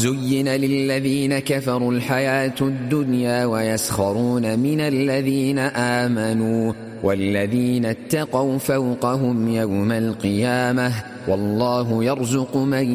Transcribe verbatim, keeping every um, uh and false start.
زين للذين كفروا الحياة الدنيا ويسخرون من الذين آمنوا والذين اتقوا فوقهم يوم القيامة والله يرزق من